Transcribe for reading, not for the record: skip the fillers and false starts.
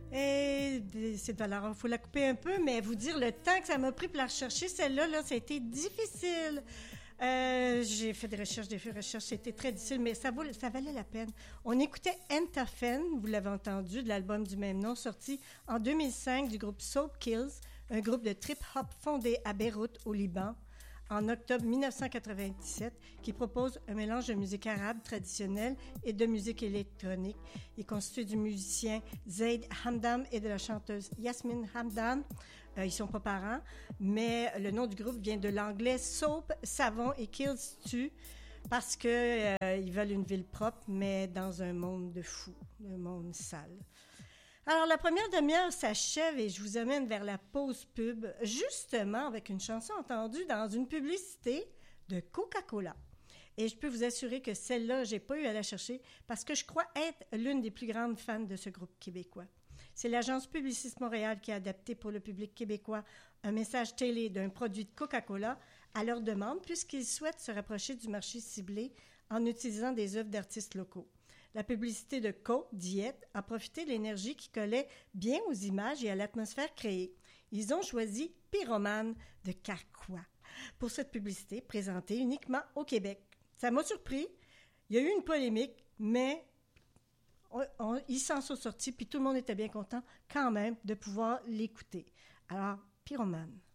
Et alors, il faut la couper un peu, mais vous dire le temps que ça m'a pris pour la rechercher, celle-là, là, ça a été difficile. J'ai fait des recherches, c'était très difficile, mais ça valait la peine. On écoutait Entafen, vous l'avez entendu, de l'album du même nom, sorti en 2005 du groupe Soap Kills, un groupe de trip-hop fondé à Beyrouth, au Liban, en octobre 1997, qui propose un mélange de musique arabe traditionnelle et de musique électronique. Il est constitué du musicien Zaid Hamdam et de la chanteuse Yasmine Hamdan. Ils ne sont pas parents, mais le nom du groupe vient de l'anglais soap, savon et kills tue, parce qu'ils veulent une ville propre, mais dans un monde de fous, un monde sale. Alors, la première demi-heure s'achève et je vous amène vers la pause pub, justement avec une chanson entendue dans une publicité de Coca-Cola. Et je peux vous assurer que celle-là, je n'ai pas eu à la chercher parce que je crois être l'une des plus grandes fans de ce groupe québécois. C'est l'agence Publicis Montréal qui a adapté pour le public québécois un message télé d'un produit de Coca-Cola à leur demande puisqu'ils souhaitent se rapprocher du marché ciblé en utilisant des œuvres d'artistes locaux. La publicité de Coke Diet a profité de l'énergie qui collait bien aux images et à l'atmosphère créée. Ils ont choisi Pyromane de Carquois pour cette publicité présentée uniquement au Québec. Ça m'a surpris. Il y a eu une polémique, mais ils s'en sont sortis, puis tout le monde était bien content quand même de pouvoir l'écouter. Alors, Pyromane.